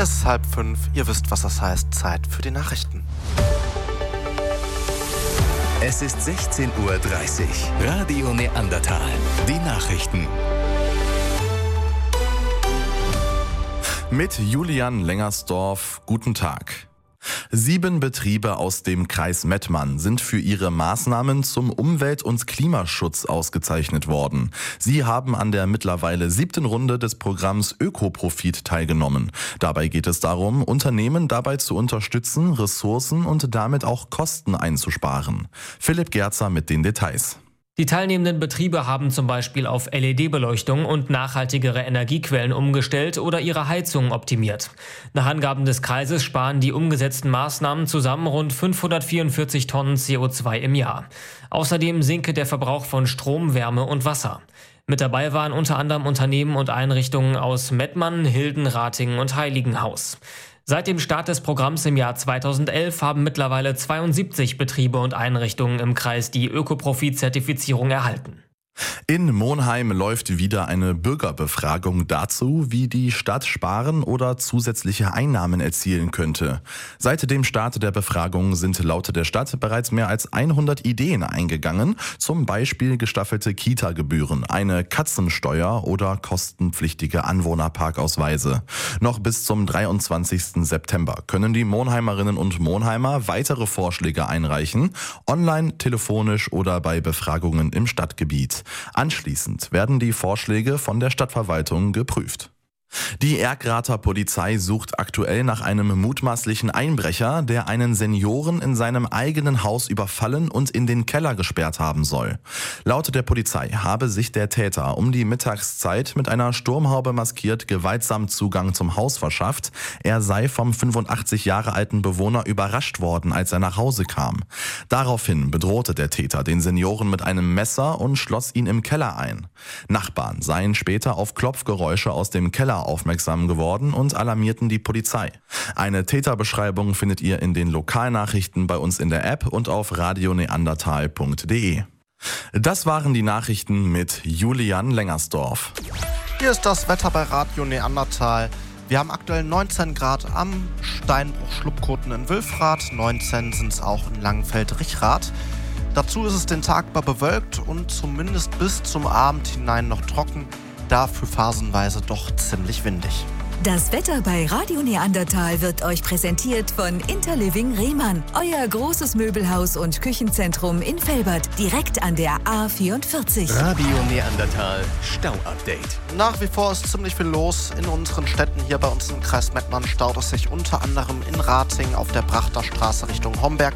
Es ist 4:30, ihr wisst, was das heißt, Zeit für die Nachrichten. Es ist 16:30 Uhr. Radio Neandertal. Die Nachrichten. Mit Julian Lengersdorf, guten Tag. 7 Betriebe aus dem Kreis Mettmann sind für ihre Maßnahmen zum Umwelt- und Klimaschutz ausgezeichnet worden. Sie haben an der mittlerweile 7. Runde des Programms Ökoprofit teilgenommen. Dabei geht es darum, Unternehmen dabei zu unterstützen, Ressourcen und damit auch Kosten einzusparen. Philipp Gerzer mit den Details. Die teilnehmenden Betriebe haben zum Beispiel auf LED-Beleuchtung und nachhaltigere Energiequellen umgestellt oder ihre Heizung optimiert. Nach Angaben des Kreises sparen die umgesetzten Maßnahmen zusammen rund 544 Tonnen CO2 im Jahr. Außerdem sinke der Verbrauch von Strom, Wärme und Wasser. Mit dabei waren unter anderem Unternehmen und Einrichtungen aus Mettmann, Hilden, Ratingen und Heiligenhaus. Seit dem Start des Programms im Jahr 2011 haben mittlerweile 72 Betriebe und Einrichtungen im Kreis die Ökoprofit-Zertifizierung erhalten. In Monheim läuft wieder eine Bürgerbefragung dazu, wie die Stadt sparen oder zusätzliche Einnahmen erzielen könnte. Seit dem Start der Befragung sind laut der Stadt bereits mehr als 100 Ideen eingegangen, zum Beispiel gestaffelte Kita-Gebühren, eine Katzensteuer oder kostenpflichtige Anwohnerparkausweise. Noch bis zum 23. September können die Monheimerinnen und Monheimer weitere Vorschläge einreichen, online, telefonisch oder bei Befragungen im Stadtgebiet. Anschließend werden die Vorschläge von der Stadtverwaltung geprüft. Die Erkrater Polizei sucht aktuell nach einem mutmaßlichen Einbrecher, der einen Senioren in seinem eigenen Haus überfallen und in den Keller gesperrt haben soll. Laut der Polizei habe sich der Täter um die Mittagszeit mit einer Sturmhaube maskiert gewaltsam Zugang zum Haus verschafft. Er sei vom 85 Jahre alten Bewohner überrascht worden, als er nach Hause kam. Daraufhin bedrohte der Täter den Senioren mit einem Messer und schloss ihn im Keller ein. Nachbarn seien später auf Klopfgeräusche aus dem Keller aufmerksam geworden und alarmierten die Polizei. Eine Täterbeschreibung findet ihr in den Lokalnachrichten bei uns in der App und auf radioneandertal.de. Das waren die Nachrichten mit Julian Lengersdorf. Hier ist das Wetter bei Radio Neandertal. Wir haben aktuell 19 Grad am Steinbruch Schlupkoten in Wilfrath, 19 sind es auch in Langenfeld-Richrath. Dazu ist es den Tag über bewölkt und zumindest bis zum Abend hinein noch trocken, dafür phasenweise doch ziemlich windig. Das Wetter bei Radio Neandertal wird euch präsentiert von Interliving Rehmann, euer großes Möbelhaus und Küchenzentrum in Velbert, direkt an der A44. Radio Neandertal Stau-Update. Nach wie vor ist ziemlich viel los in unseren Städten. Hier bei uns im Kreis Mettmann staut es sich unter anderem in Ratingen auf der Brachter Straße Richtung Homberg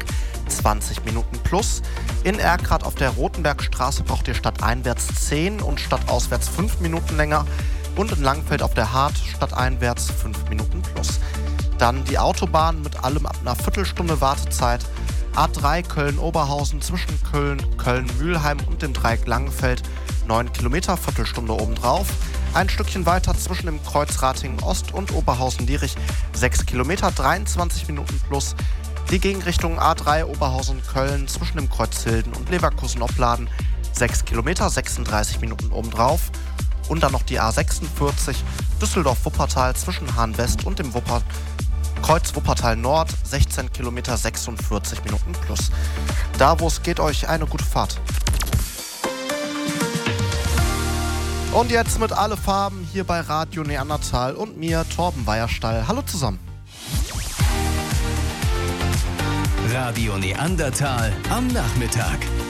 20 Minuten plus. In Erkrath auf der Rotenbergstraße braucht ihr stadteinwärts 10 und stadtauswärts 5 Minuten länger. Und in Langenfeld auf der Hart stadteinwärts 5 Minuten plus. Dann die Autobahn mit allem ab einer Viertelstunde Wartezeit. A3 Köln-Oberhausen zwischen Köln, Köln-Mülheim und dem Dreieck Langenfeld 9 Kilometer, Viertelstunde obendrauf. Ein Stückchen weiter zwischen dem Kreuz Ratingen-Ost und Oberhausen-Dierich 6 Kilometer, 23 Minuten plus. Die Gegenrichtung A3 Oberhausen-Köln zwischen dem Kreuz Hilden und Leverkusen-Opladen 6 Kilometer, 36 Minuten obendrauf. Und dann noch die A46 Düsseldorf-Wuppertal zwischen Hahn-West und dem Kreuz Wuppertal Nord 16 Kilometer, 46 Minuten plus. Da, wo es geht, euch eine gute Fahrt. Und jetzt mit alle Farben hier bei Radio Neandertal und mir, Torben Weierstall. Hallo zusammen. Radio Neandertal am Nachmittag.